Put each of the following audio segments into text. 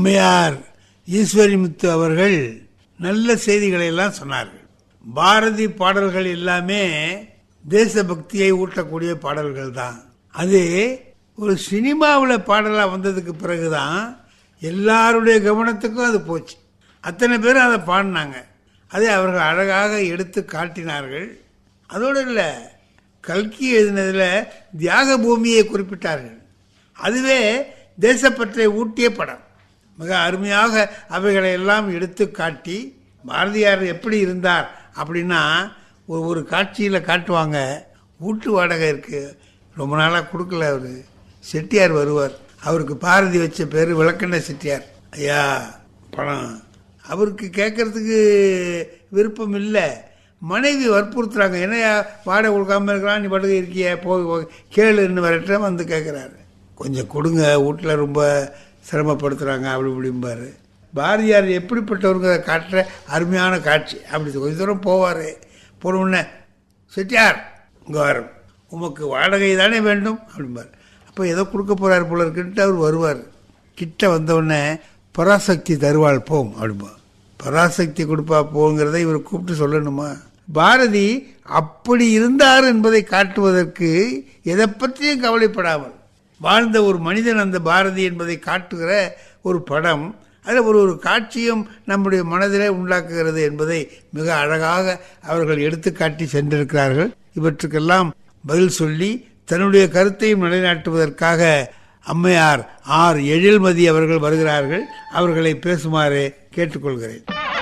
அம்மையார் ஈஸ்வரிமுத்து அவர்கள் நல்ல செய்திகளை எல்லாம் சொன்னார்கள். பாரதி பாடல்கள் எல்லாமே தேசபக்தியை ஊட்டக்கூடிய பாடல்கள் தான். அது ஒரு சினிமாவில் பாடலாக வந்ததுக்கு பிறகுதான் எல்லாருடைய கவனத்துக்கும் அது போச்சு. அத்தனை பேரும் அதை பாடினாங்க. அதை அவர்கள் அழகாக எடுத்து காட்டினார்கள். அதோடு இல்லை, கல்கி எழுதினதில் தியாக பூமியை குறிப்பிட்டார்கள். அதுவே தேசப்பற்றை ஊட்டிய படம். மிக அருமையாக அவைகளை எல்லாம் எடுத்து காட்டி, பாரதியார் எப்படி இருந்தார் அப்படின்னா ஒரு காட்சியில் காட்டுவாங்க. வீட்டு வாடகை இருக்குது, ரொம்ப நாளாக கொடுக்கல. அவர் செட்டியார் வருவார். அவருக்கு பாரதி வச்ச பேர் விளக்கண்ண செட்டியார். ஐயா பணம் அவருக்கு கேட்கறதுக்கு விருப்பம் இல்லை. மனைவி வற்புறுத்துறாங்க, என்னையா வாடகை கொடுக்காம இருக்கிறான், நீ படுகை இருக்கிய, போய் கேளுன்னு வரட்ட வந்து கேட்குறாரு. கொஞ்சம் கொடுங்க, வீட்டில் ரொம்ப சிரமப்படுத்துகிறாங்க அப்படி இப்படிம்பார். பாரதியார் எப்படிப்பட்டவருங்க காட்டுற அருமையான காட்சி. அப்படி கொஞ்சம் தூரம் போவார். போனவுடனே செட்டியார் இங்கே வரும், உமக்கு வாடகை தானே வேண்டும் அப்படிம்பார். அப்போ ஏதோ கொடுக்க போகிறார் போல இருக்குன்ட்டு அவர் வருவார். கிட்ட வந்தவுடனே பராசக்தி தருவாள் போம் அப்படிம்பா. பராசக்தி கொடுப்பா போங்கிறத இவர் கூப்பிட்டு சொல்லணுமா? பாரதி அப்படி இருந்தார் என்பதை காட்டுவதற்கு எதை பற்றியும் கவலைப்படாமல் வாழ்ந்த ஒரு மனிதன் அந்த பாரதி என்பதை காட்டுகிற ஒரு படம். அதில் ஒரு காட்சியும் நம்முடைய மனதிலே உண்டாக்குகிறது என்பதை மிக அழகாக அவர்கள் எடுத்து காட்டி சென்றிருக்கிறார்கள். இவற்றுக்கெல்லாம் பதில் சொல்லி தன்னுடைய கருத்தையும் நிலைநாட்டுவதற்காக அம்மையார் ஆர் எழில்மதி அவர்கள் வருகிறார்கள். அவர்களை பேசுமாறு கேட்டுக்கொள்கிறேன்.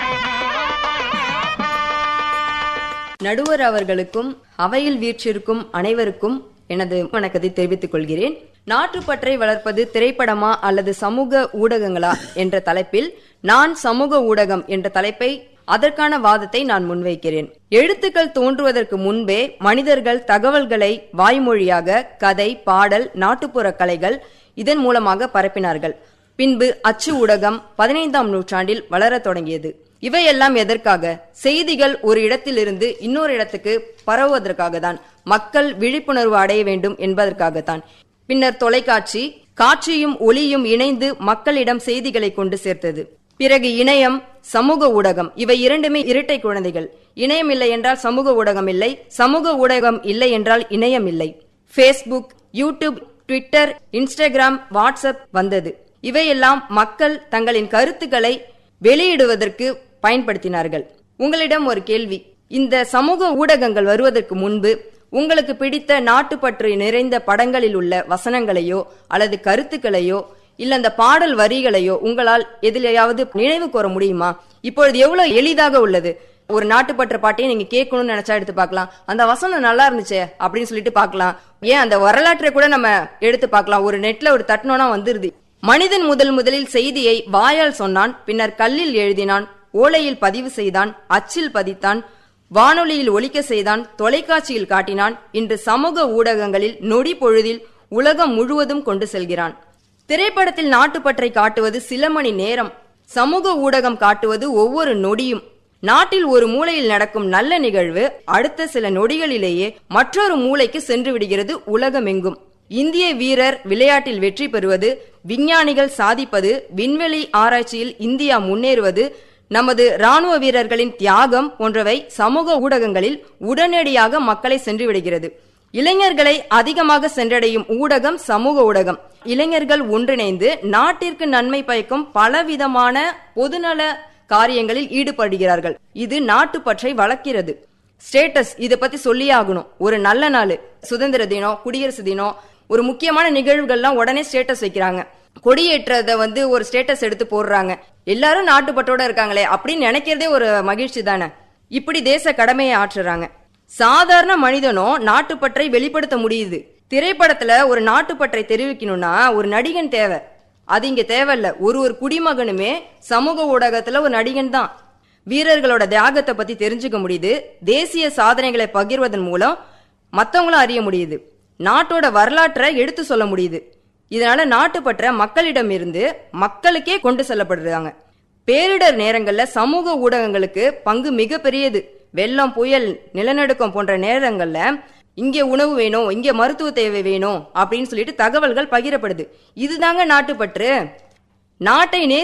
நடுவர் அவர்களுக்கும் அவையில் வீற்றிருக்கும் அனைவருக்கும் எனது வணக்கத்தை தெரிவித்துக் கொள்கிறேன். நாட்டுப்பற்றை வளர்ப்பது திரைப்படமா அல்லது சமூக ஊடகங்களா என்ற தலைப்பில் நான் சமூக ஊடகம் என்ற தலைப்பை, அதற்கான வாதத்தை நான் முன்வைக்கிறேன். எழுத்துக்கள் தோன்றுவதற்கு முன்பே மனிதர்கள் தகவல்களை வாய்மொழியாக கதை, பாடல், நாட்டுப்புற கலைகள் இதன் மூலமாக பரப்பினார்கள். பின்பு அச்சு ஊடகம் 15ஆம் நூற்றாண்டில் வளரத் தொடங்கியது. இவையெல்லாம் எதற்காக? செய்திகள் ஒரு இடத்திலிருந்து இன்னொரு இடத்துக்கு பரவுவதற்காக தான். மக்கள் விழிப்புணர்வு அடைய வேண்டும் என்பதற்காகத்தான். பின்னர் தொலைக்காட்சி, காட்சியும் ஒளியும் இணைந்து மக்களிடம் செய்திகளை கொண்டு சேர்த்தது. பிறகு இணையம், சமூக ஊடகம். இவை இரண்டுமே இரட்டை குழந்தைகள். இணையம் இல்லை என்றால் சமூக ஊடகம் இல்லை, சமூக ஊடகம் இல்லை என்றால் இணையம் இல்லை. Facebook, YouTube, Twitter, Instagram, WhatsApp வந்தது. இவையெல்லாம் மக்கள் தங்களின் கருத்துக்களை வெளியிடுவதற்கு பயன்படுத்தினார்கள். உங்களிடம் ஒரு கேள்வி. இந்த சமூக ஊடகங்கள் வருவதற்கு முன்பு உங்களுக்கு பிடித்த நாட்டுப்பற்று நிறைந்த படங்களில் உள்ள வசனங்களையோ அல்லது கருத்துக்களையோ இல்ல அந்த பாடல் வரிகளையோ உங்களால் எதிலையாவது நினைவு கூற முடியுமா? இப்பொழுது எவ்வளவு எளிதாக உள்ளது. ஒரு நாட்டுப்பற்ற பாட்டையும் நீங்க கேட்கணும்னு நினைச்சா எடுத்து பார்க்கலாம். அந்த வசனம் நல்லா இருந்துச்சே அப்படின்னு சொல்லிட்டு பார்க்கலாம். ஏன் அந்த வரலாற்றை கூட நம்ம எடுத்து பார்க்கலாம். ஒரு நெட்ல ஒரு தட்டணும்னா வந்துருது. மனிதன் முதலில் செய்தியை வாயால் சொன்னான், பின்னர் கல்லில் எழுதினான், ஓலையில் பதிவு செய்தான், அச்சில் பதித்தான், வானொலியில் ஒலிக்க செய்தான், தொலைக்காட்சியில் காட்டினான். இன்று சமூக ஊடகங்களில் நொடி பொழுதில் உலகம் முழுவதும் கொண்டு செல்கிறான். திரைப்படத்தில் நாட்டுப்பற்றை காட்டுவது சில மணி நேரம், சமூக ஊடகம் காட்டுவது ஒவ்வொரு நொடியும். நாட்டில் ஒரு மூலையில் நடக்கும் நல்ல நிகழ்வு அடுத்த சில நொடிகளிலேயே மற்றொரு மூலைக்கு சென்று விடுகிறது உலகமெங்கும். இந்திய வீரர் விளையாட்டில் வெற்றி பெறுவது, விஞ்ஞானிகள் சாதிப்பது, விண்வெளி ஆராய்ச்சியில் இந்தியா முன்னேறுவது, நமது ராணுவ வீரர்களின் தியாகம் போன்றவை சமூக ஊடகங்களில் உடனடியாக மக்களை சென்று விடுகிறது. இளைஞர்களை அதிகமாக சென்றடையும் ஊடகம் சமூக ஊடகம். இளைஞர்கள் ஒன்றிணைந்து நாட்டிற்கு நன்மை பயக்கும் பலவிதமான பொதுநல காரியங்களில் ஈடுபடுகிறார்கள். இது நாட்டுப்பற்றை வளர்க்கிறது. ஸ்டேட்டஸ், இதை பத்தி சொல்லியே ஆகணும். ஒரு நல்ல நாள், சுதந்திர தினம், குடியரசு தினம், ஒரு முக்கியமான நிகழ்வுகள்லாம் உடனே ஸ்டேட்டஸ் வைக்கிறாங்க. கொடியேற்றத ஒரு ஸ்டேட்டஸ் எடுத்து போடுறாங்க. எல்லாரும் நாட்டுப்பற்றோட இருக்காங்களே அப்படின்னு நினைக்கிறதே ஒரு மகிழ்ச்சி தானே. இப்படி தேச கடமையை ஆற்றுறாங்க. சாதாரண மனிதனும் நாட்டுப்பற்றை வெளிப்படுத்த முடியுது. திரைப்படத்துல ஒரு நாட்டுப்பற்றை தெரிவிக்கணும்னா ஒரு நடிகன் தேவை. அது இங்க தேவையில்ல. ஒரு குடிமகனுமே சமூக ஊடகத்துல ஒரு நடிகன் தான். வீரர்களோட தியாகத்தை பத்தி தெரிஞ்சுக்க முடியுது. தேசிய சாதனைகளை பகிர்வதன் மூலம் மத்தவங்களும் அறிய முடியுது. நாட்டோட வரலாற்றை எடுத்து சொல்ல முடியுது. இதனால நாட்டுப்பற்ற மக்களிடம் இருந்து மக்களுக்கே கொண்டு செல்லப்படுறாங்க. பேரிடர் நேரங்கள்ல சமூக ஊடகங்களுக்கு பங்கு மிக பெரியது. வெள்ளம், புயல், நிலநடுக்கம் போன்ற நேரங்கள்ல இங்கே உணவு வேணும், இங்கே மருத்துவ தேவை வேணும் அப்படின்னு சொல்லிட்டு தகவல்கள் பகிரப்படுது. இதுதாங்க நாட்டுப்பற்று. நாட்டை